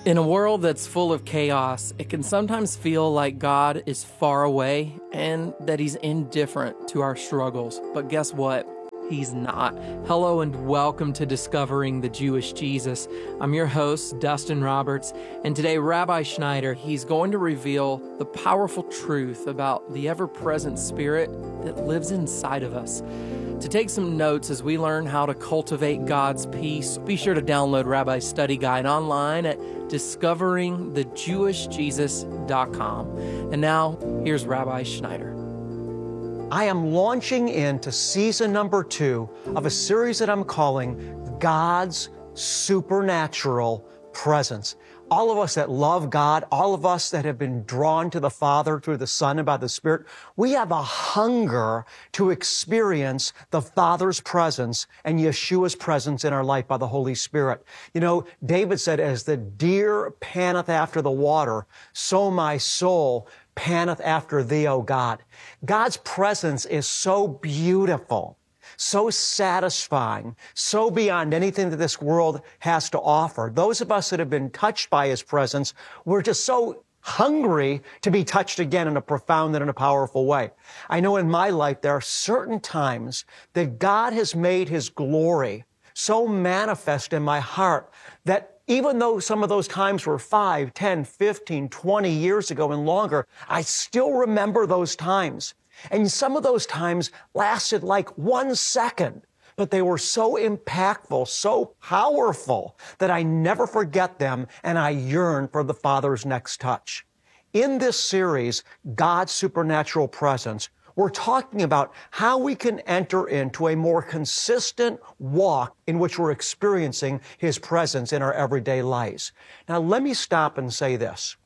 In a world that's full of chaos, it can sometimes feel like God is far away and that He's indifferent to our struggles. But guess what? He's not. Hello and welcome to Discovering the Jewish Jesus. I'm your host, Dustin Roberts, and today Rabbi Schneider, he's going to reveal the powerful truth about the ever-present Spirit that lives inside of us. To take some notes as we learn how to cultivate God's peace, be sure to download Rabbi's study guide online at discoveringthejewishjesus.com. And now, here's Rabbi Schneider. I am launching into season number 2 of a series that I'm calling God's Supernatural Presence. All of us that love God, all of us that have been drawn to the Father through the Son and by the Spirit, we have a hunger to experience the Father's presence and Yeshua's presence in our life by the Holy Spirit. You know, David said, as the deer panteth after the water, so my soul panteth after thee, O God. God's presence is so beautiful, so satisfying, so beyond anything that this world has to offer. Those of us that have been touched by His presence, we're just so hungry to be touched again in a profound and in a powerful way. I know in my life there are certain times that God has made His glory so manifest in my heart that even though some of those times were 5, 10, 15, 20 years ago and longer, I still remember those times. And some of those times lasted like 1 second, but they were so impactful, so powerful that I never forget them and I yearn for the Father's next touch. In this series, God's Supernatural Presence, we're talking about how we can enter into a more consistent walk in which we're experiencing His presence in our everyday lives. Now, let me stop and say this.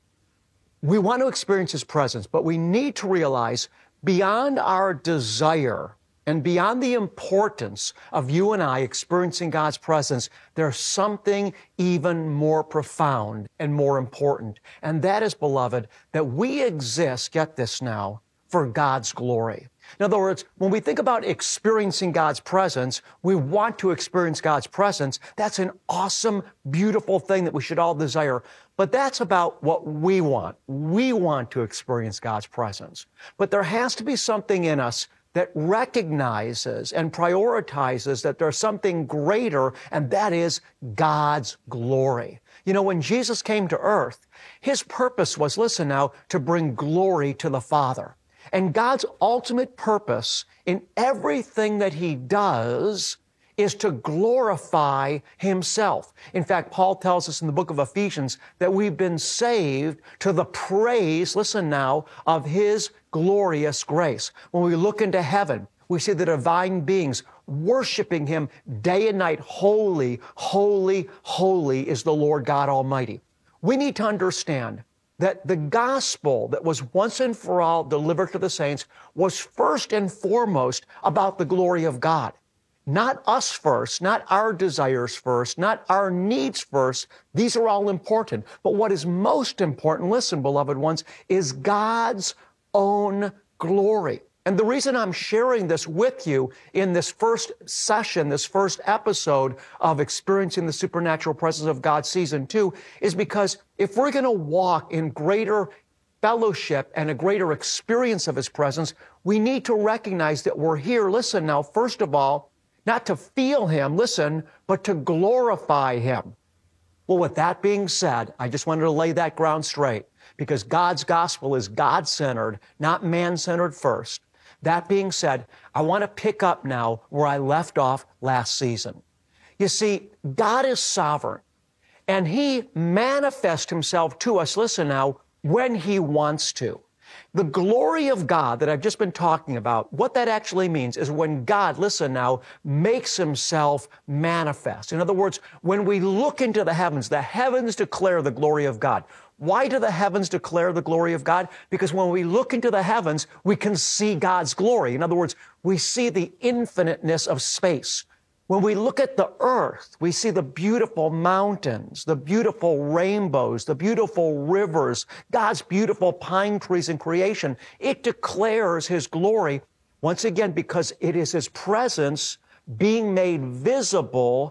We want to experience His presence, but we need to realize beyond our desire and beyond the importance of you and I experiencing God's presence, there's something even more profound and more important. And that is, beloved, that we exist, get this now, for God's glory. In other words, when we think about experiencing God's presence, we want to experience God's presence. That's an awesome, beautiful thing that we should all desire. But that's about what we want. We want to experience God's presence. But there has to be something in us that recognizes and prioritizes that there's something greater, and that is God's glory. You know, when Jesus came to earth, His purpose was, listen now, to bring glory to the Father. And God's ultimate purpose in everything that He does is to glorify Himself. In fact, Paul tells us in the book of Ephesians that we've been saved to the praise, listen now, of His glorious grace. When we look into heaven, we see the divine beings worshiping Him day and night. Holy, holy, holy is the Lord God Almighty. We need to understand that the gospel that was once and for all delivered to the saints was first and foremost about the glory of God. Not us first, not our desires first, not our needs first. These are all important. But what is most important, listen, beloved ones, is God's own glory. And the reason I'm sharing this with you in this first session, this first episode of Experiencing the Supernatural Presence of God Season 2 is because if we're going to walk in greater fellowship and a greater experience of His presence, we need to recognize that we're here, listen now, first of all, not to feel Him, listen, but to glorify Him. Well, with that being said, I just wanted to lay that ground straight because God's gospel is God-centered, not man-centered first. That being said, I want to pick up now where I left off last season. You see, God is sovereign, and He manifests Himself to us, listen now, when He wants to. The glory of God that I've just been talking about, what that actually means is when God, listen now, makes Himself manifest. In other words, when we look into the heavens declare the glory of God. Why do the heavens declare the glory of God? Because when we look into the heavens, we can see God's glory. In other words, we see the infiniteness of space. When we look at the earth, we see the beautiful mountains, the beautiful rainbows, the beautiful rivers, God's beautiful pine trees in creation. It declares His glory, once again, because it is His presence being made visible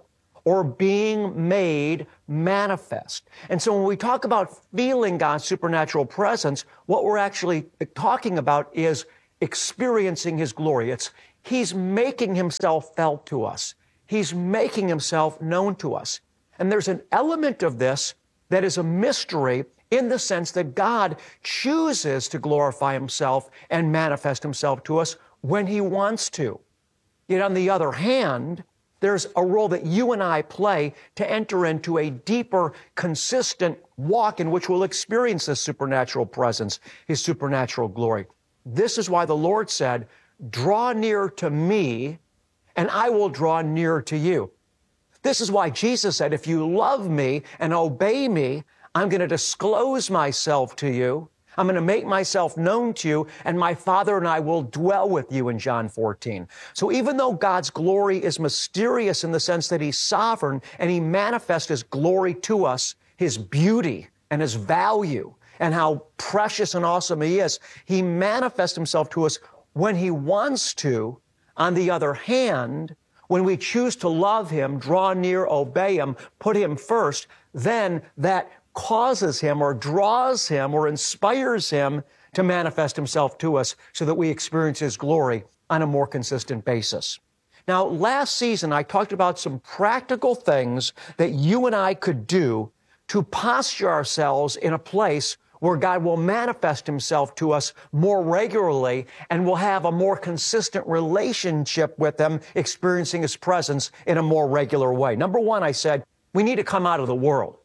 or being made manifest. And so when we talk about feeling God's supernatural presence, what we're actually talking about is experiencing His glory. He's making Himself felt to us. He's making Himself known to us. And there's an element of this that is a mystery in the sense that God chooses to glorify Himself and manifest Himself to us when He wants to. Yet on the other hand, there's a role that you and I play to enter into a deeper, consistent walk in which we'll experience this supernatural presence, His supernatural glory. This is why the Lord said, "Draw near to me, and I will draw near to you." This is why Jesus said, "If you love me and obey me, I'm going to disclose myself to you. I'm going to make myself known to you, and my Father and I will dwell with you," in John 14. So even though God's glory is mysterious in the sense that He's sovereign and He manifests His glory to us, His beauty and His value and how precious and awesome He is, He manifests Himself to us when He wants to. On the other hand, when we choose to love Him, draw near, obey Him, put Him first, then that causes Him or draws Him or inspires Him to manifest Himself to us so that we experience His glory on a more consistent basis. Now, last season, I talked about some practical things that you and I could do to posture ourselves in a place where God will manifest Himself to us more regularly and we'll have a more consistent relationship with Him, experiencing His presence in a more regular way. Number one, I said, we need to come out of the world.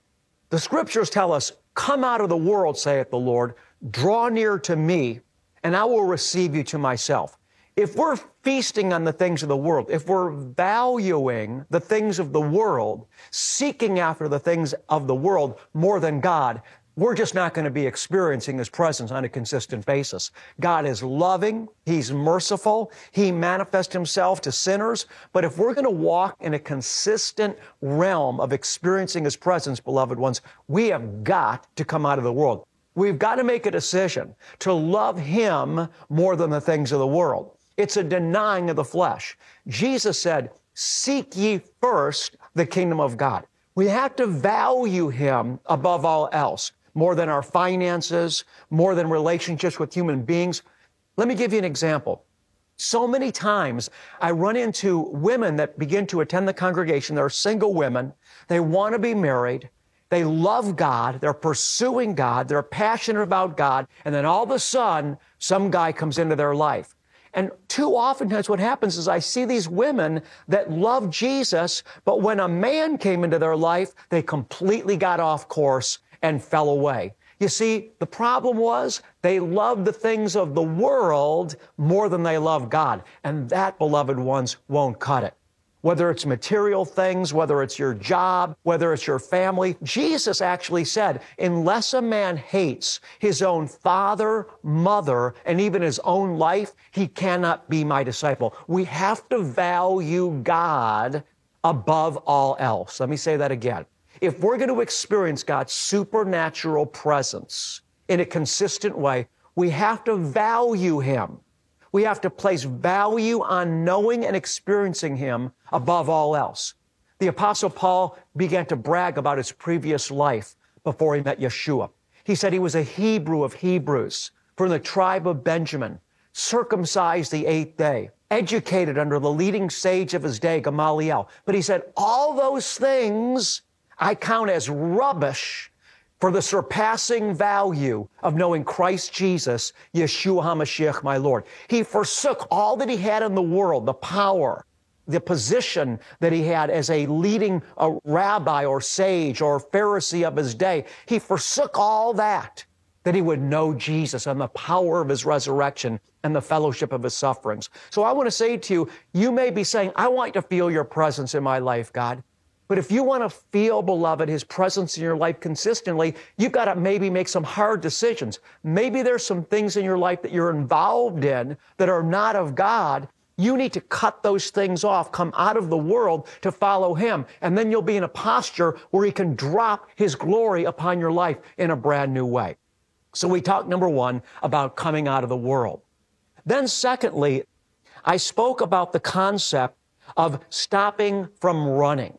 The Scriptures tell us, "Come out of the world, saith the Lord, draw near to me, and I will receive you to myself." If we're feasting on the things of the world, if we're valuing the things of the world, seeking after the things of the world more than God, we're just not going to be experiencing His presence on a consistent basis. God is loving. He's merciful. He manifests Himself to sinners. But if we're going to walk in a consistent realm of experiencing His presence, beloved ones, we have got to come out of the world. We've got to make a decision to love Him more than the things of the world. It's a denying of the flesh. Jesus said, "Seek ye first the kingdom of God." We have to value Him above all else, more than our finances, more than relationships with human beings. Let me give you an example. So many times I run into women that begin to attend the congregation. They're single women. They want to be married. They love God. They're pursuing God. They're passionate about God. And then all of a sudden, some guy comes into their life. And too often times what happens is I see these women that love Jesus, but when a man came into their life, they completely got off course and fell away. You see, the problem was they loved the things of the world more than they loved God. And that, beloved ones, won't cut it. Whether it's material things, whether it's your job, whether it's your family, Jesus actually said, unless a man hates his own father, mother, and even his own life, he cannot be my disciple. We have to value God above all else. Let me say that again. If we're going to experience God's supernatural presence in a consistent way, we have to value Him. We have to place value on knowing and experiencing Him above all else. The Apostle Paul began to brag about his previous life before he met Yeshua. He said he was a Hebrew of Hebrews, from the tribe of Benjamin, circumcised the 8th day, educated under the leading sage of his day, Gamaliel. But he said, all those things I count as rubbish for the surpassing value of knowing Christ Jesus, Yeshua HaMashiach, my Lord. He forsook all that he had in the world, the power, the position that he had as a leading rabbi or sage or Pharisee of his day. He forsook all that he would know Jesus and the power of His resurrection and the fellowship of His sufferings. So I want to say to you, you may be saying, I want to feel your presence in my life, God. But if you want to feel, beloved, His presence in your life consistently, you've got to maybe make some hard decisions. Maybe there's some things in your life that you're involved in that are not of God. You need to cut those things off, come out of the world to follow Him. And then you'll be in a posture where He can drop His glory upon your life in a brand new way. So we talked, number one, about coming out of the world. Then secondly, I spoke about the concept of stopping from running.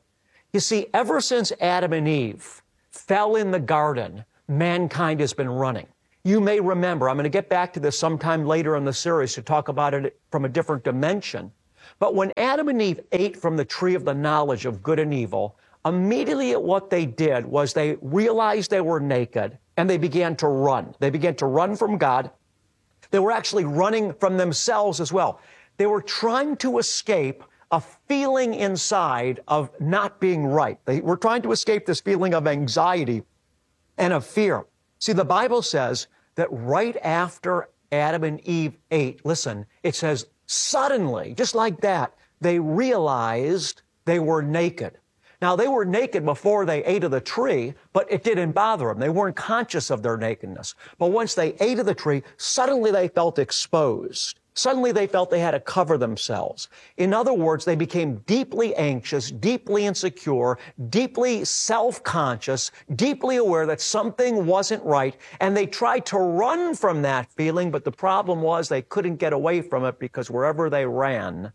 You see, ever since Adam and Eve fell in the garden, mankind has been running. You may remember, I'm going to get back to this sometime later in the series to talk about it from a different dimension. But when Adam and Eve ate from the tree of the knowledge of good and evil, immediately what they did was they realized they were naked and they began to run. They began to run from God. They were actually running from themselves as well. They were trying to escape a feeling inside of not being right. They were trying to escape this feeling of anxiety and of fear. See, the Bible says that right after Adam and Eve ate, listen, it says, suddenly, just like that, they realized they were naked. Now, they were naked before they ate of the tree, but it didn't bother them. They weren't conscious of their nakedness. But once they ate of the tree, suddenly they felt exposed. Suddenly they felt they had to cover themselves. In other words, they became deeply anxious, deeply insecure, deeply self-conscious, deeply aware that something wasn't right, and they tried to run from that feeling, but the problem was they couldn't get away from it because wherever they ran,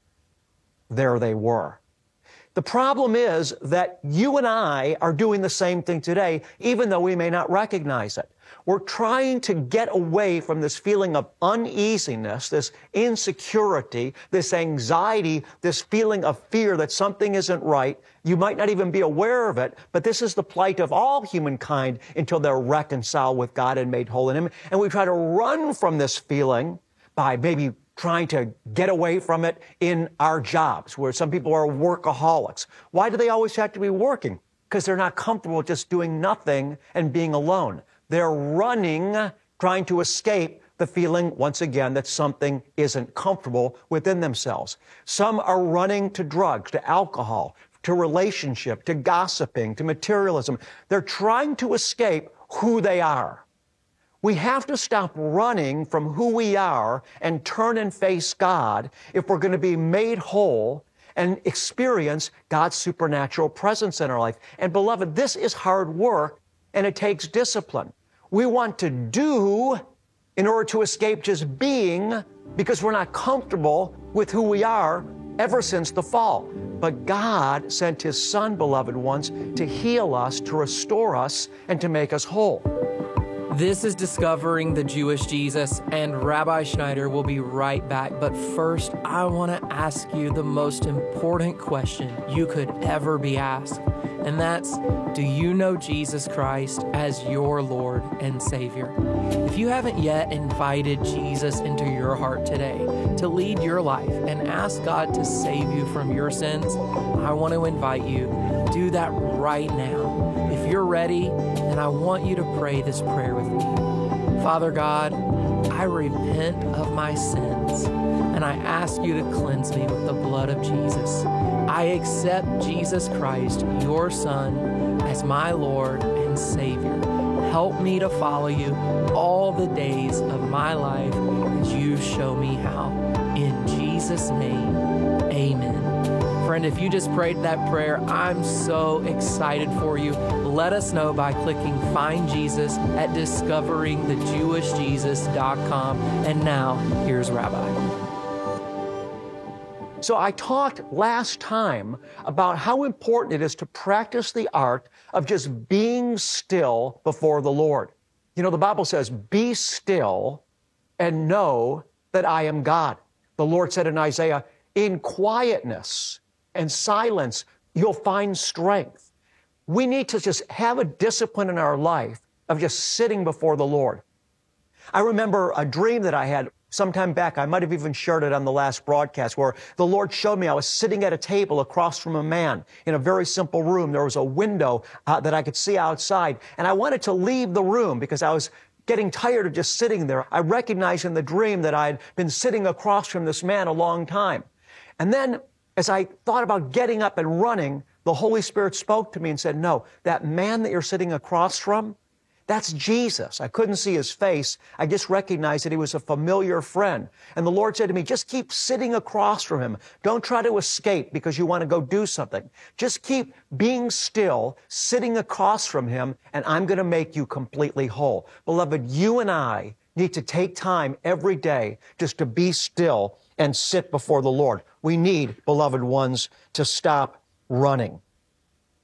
there they were. The problem is that you and I are doing the same thing today, even though we may not recognize it. We're trying to get away from this feeling of uneasiness, this insecurity, this anxiety, this feeling of fear that something isn't right. You might not even be aware of it, but this is the plight of all humankind until they're reconciled with God and made whole in Him. And we try to run from this feeling by maybe trying to get away from it in our jobs, where some people are workaholics. Why do they always have to be working? Because they're not comfortable just doing nothing and being alone. They're running, trying to escape the feeling, once again, that something isn't comfortable within themselves. Some are running to drugs, to alcohol, to relationship, to gossiping, to materialism. They're trying to escape who they are. We have to stop running from who we are and turn and face God if we're going to be made whole and experience God's supernatural presence in our life. And beloved, this is hard work and it takes discipline. We want to do in order to escape just being because we're not comfortable with who we are ever since the fall. But God sent His Son, beloved ones, to heal us, to restore us, and to make us whole. This is Discovering the Jewish Jesus, and Rabbi Schneider will be right back. But first, I want to ask you the most important question you could ever be asked, and that's, do you know Jesus Christ as your Lord and Savior? If you haven't yet invited Jesus into your heart today to lead your life and ask God to save you from your sins, I want to invite you to do that right now. If you're ready, then I want you to pray this prayer with me. Father God, I repent of my sins, and I ask you to cleanse me with the blood of Jesus. I accept Jesus Christ, your Son, as my Lord and Savior. Help me to follow you all the days of my life as you show me how. In Jesus' name, amen. Friend, if you just prayed that prayer, I'm so excited for you. Let us know by clicking Find Jesus at discoveringthejewishjesus.com. And now, here's Rabbi. So I talked last time about how important it is to practice the art of just being still before the Lord. You know, the Bible says, be still and know that I am God. The Lord said in Isaiah, in quietness and silence, you'll find strength. We need to just have a discipline in our life of just sitting before the Lord. I remember a dream that I had sometime back. I might have even shared it on the last broadcast, where the Lord showed me I was sitting at a table across from a man in a very simple room. There was a window that I could see outside, and I wanted to leave the room because I was getting tired of just sitting there. I recognized in the dream that I'd been sitting across from this man a long time. And then as I thought about getting up and running, the Holy Spirit spoke to me and said, no, that man that you're sitting across from, that's Jesus. I couldn't see his face. I just recognized that he was a familiar friend. And the Lord said to me, just keep sitting across from him. Don't try to escape because you want to go do something. Just keep being still, sitting across from him, and I'm going to make you completely whole. Beloved, you and I need to take time every day just to be still and sit before the Lord. We need, beloved ones, to stop running.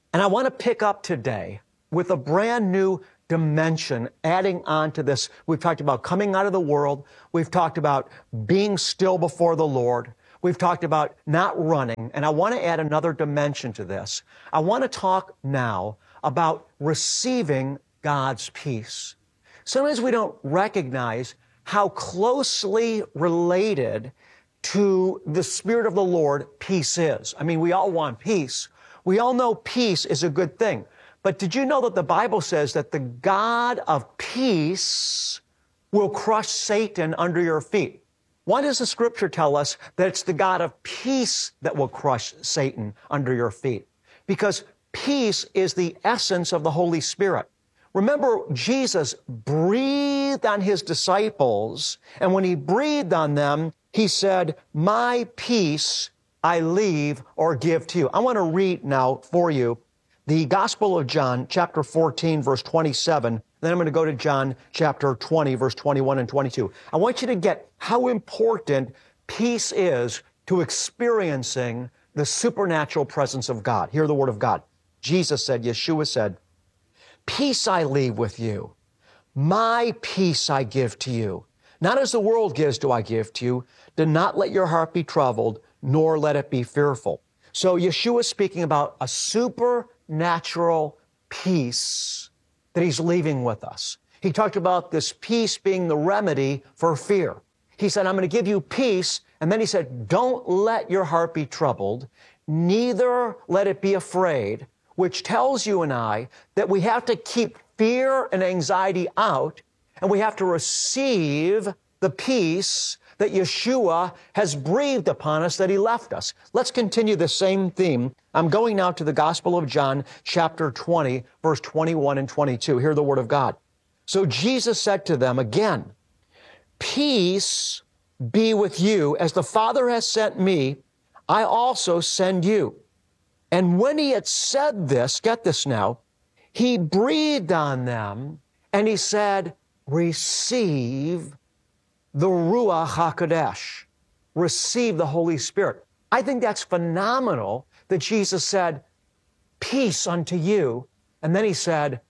And I want to pick up today with a brand new dimension adding on to this. We've talked about coming out of the world. We've talked about being still before the Lord. We've talked about not running. And I want to add another dimension to this. I want to talk now about receiving God's peace. Sometimes we don't recognize how closely related to the Spirit of the Lord peace is. I mean, we all want peace. We all know peace is a good thing. But did you know that the Bible says that the God of peace will crush Satan under your feet? Why does the Scripture tell us that it's the God of peace that will crush Satan under your feet? Because peace is the essence of the Holy Spirit. Remember, Jesus breathed on his disciples, and when he breathed on them, he said, "My peace I leave or give to you." I want to read now for you the Gospel of John, chapter 14, verse 27. Then I'm going to go to John chapter 20, verse 21 and 22. I want you to get how important peace is to experiencing the supernatural presence of God. Hear the word of God. Jesus said, Yeshua said, "Peace I leave with you. My peace I give to you. Not as the world gives do I give to you. Do not let your heart be troubled, nor let it be fearful." So Yeshua is speaking about a supernatural peace that he's leaving with us. He talked about this peace being the remedy for fear. He said, "I'm going to give you peace." And then he said, "Don't let your heart be troubled, neither let it be afraid," which tells you and I that we have to keep fear and anxiety out, and we have to receive the peace that Yeshua has breathed upon us, that he left us. Let's continue the same theme. I'm going now to the Gospel of John, chapter 20, verse 21 and 22. Hear the word of God. "So Jesus said to them again, 'Peace be with you. As the Father has sent me, I also send you.' And when he had said this," get this now, "he breathed on them and he said, 'Receive the Ruach HaKodesh.'" Receive the Holy Spirit. I think that's phenomenal that Jesus said, "Peace unto you." And then he said,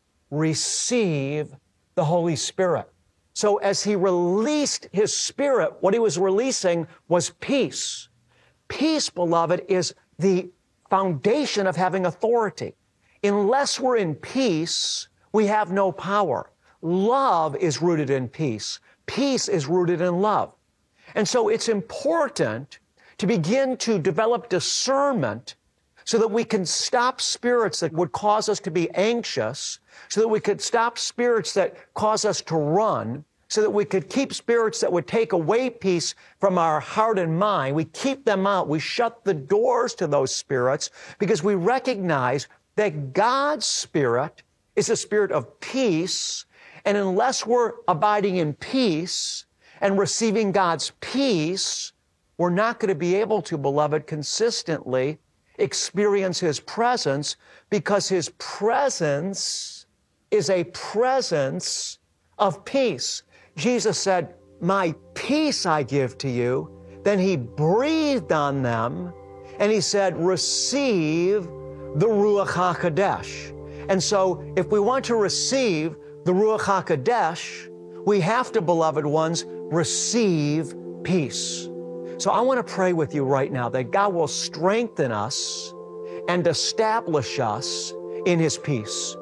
"Receive the Holy Spirit." So as he released his Spirit, what he was releasing was peace. Peace, beloved, is the foundation of having authority. Unless we're in peace, we have no power. Love is rooted in peace. Peace is rooted in love. And so it's important to begin to develop discernment so that we can stop spirits that would cause us to be anxious, so that we could stop spirits that cause us to run, so that we could keep spirits that would take away peace from our heart and mind. We keep them out. We shut the doors to those spirits because we recognize that God's Spirit is a spirit of peace. And unless we're abiding in peace and receiving God's peace, we're not going to be able to, beloved, consistently experience his presence, because his presence is a presence of peace. Jesus said, "My peace I give to you." Then he breathed on them and he said, "Receive the Ruach HaKodesh." And so if we want to receive the Ruach HaKodesh, we have to, beloved ones, receive peace. So I want to pray with you right now that God will strengthen us and establish us in his peace.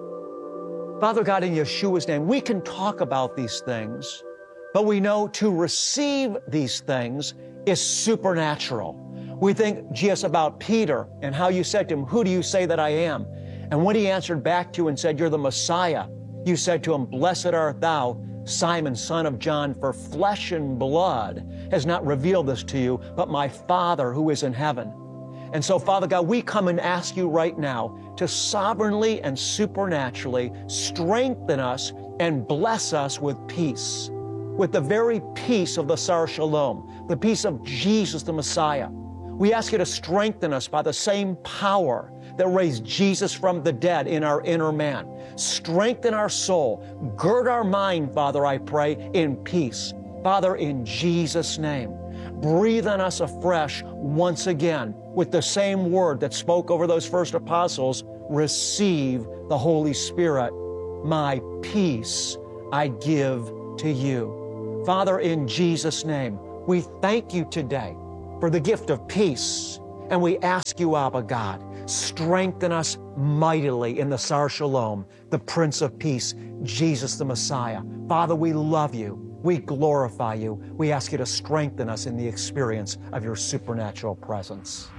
Father God, in Yeshua's name, we can talk about these things, but we know to receive these things is supernatural. We think just about Peter and how you said to him, "Who do you say that I am?" And when he answered back to you and said, "You're the Messiah," you said to him, "Blessed art thou, Simon, son of John, for flesh and blood has not revealed this to you, but my Father who is in heaven." And so, Father God, we come and ask you right now to sovereignly and supernaturally strengthen us and bless us with peace, with the very peace of the Sar Shalom, the peace of Jesus the Messiah. We ask you to strengthen us by the same power that raised Jesus from the dead in our inner man. Strengthen our soul. Gird our mind, Father, I pray, in peace. Father, in Jesus' name, breathe on us afresh once again with the same word that spoke over those first apostles. receive the Holy Spirit. My peace I give to you. Father, in Jesus' name, we thank you today for the gift of peace. And we ask you, Abba God, strengthen us mightily in the Sar Shalom, the Prince of Peace, Jesus the Messiah. Father, we love you. We glorify you. We ask you to strengthen us in the experience of your supernatural presence.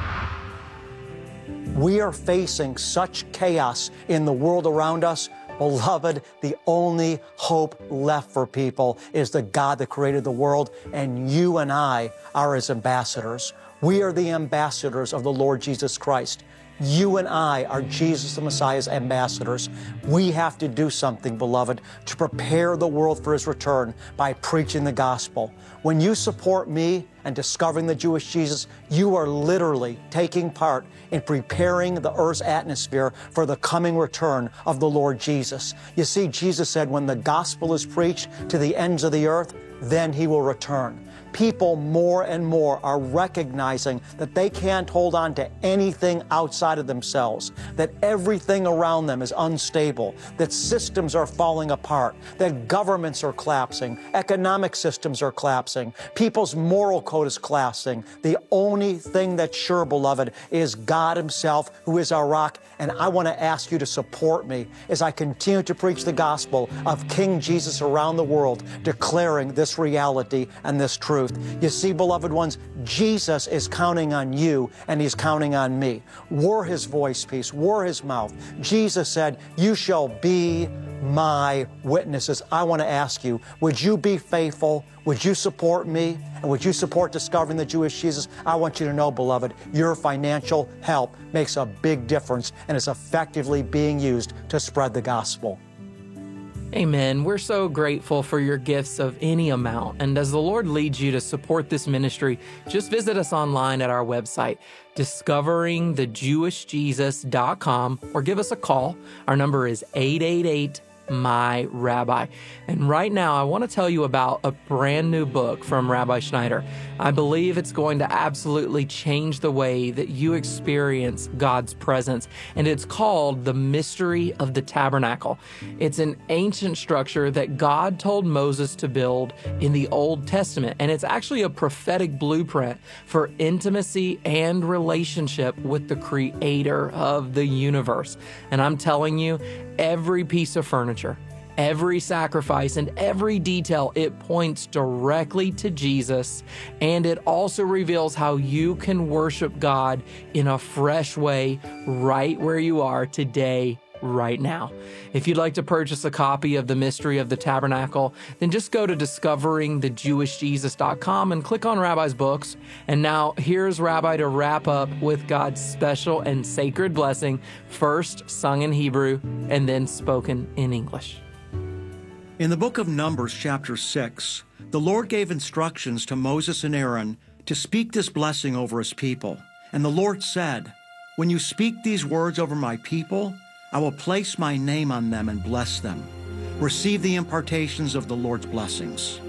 We are facing such chaos in the world around us. Beloved, the only hope left for people is the God that created the world, and you and I are His ambassadors. We are the ambassadors of the Lord Jesus Christ. You and I are Jesus the Messiah's ambassadors. We have to do something, beloved, to prepare the world for His return by preaching the gospel. When you support me and discovering the Jewish Jesus, you are literally taking part in preparing the earth's atmosphere for the coming return of the Lord Jesus. You see, Jesus said, when the gospel is preached to the ends of the earth, then He will return. People more and more are recognizing that they can't hold on to anything outside of themselves, that everything around them is unstable, that systems are falling apart, that governments are collapsing, economic systems are collapsing, people's moral code is collapsing. The only thing that's sure, beloved, is God Himself, who is our rock. And I want to ask you to support me as I continue to preach the gospel of King Jesus around the world, declaring this reality and this truth. You see, beloved ones, Jesus is counting on you and He's counting on me. We're His voice piece. We're His mouth. Jesus said, you shall be my witnesses. I want to ask you, would you be faithful? Would you support me? And would you support discovering the Jewish Jesus? I want you to know, beloved, your financial help makes a big difference and is effectively being used to spread the gospel. Amen. We're so grateful for your gifts of any amount. And as the Lord leads you to support this ministry, just visit us online at our website, discoveringthejewishjesus.com, or give us a call. Our number is 888-MY-RABBI. And right now, I want to tell you about a brand new book from Rabbi Schneider. I believe it's going to absolutely change the way that you experience God's presence. And it's called The Mystery of the Tabernacle. It's an ancient structure that God told Moses to build in the Old Testament. And it's actually a prophetic blueprint for intimacy and relationship with the Creator of the universe. And I'm telling you, every piece of furniture, every sacrifice, and every detail, it points directly to Jesus, and it also reveals how you can worship God in a fresh way right where you are today, right now. If you'd like to purchase a copy of The Mystery of the Tabernacle, then just go to discoveringthejewishjesus.com and click on Rabbi's books. And now here's Rabbi to wrap up with God's special and sacred blessing, first sung in Hebrew and then spoken in English. In the book of Numbers, chapter 6, the Lord gave instructions to Moses and Aaron to speak this blessing over His people. And the Lord said, when you speak these words over my people, I will place my name on them and bless them. Receive the impartations of the Lord's blessings.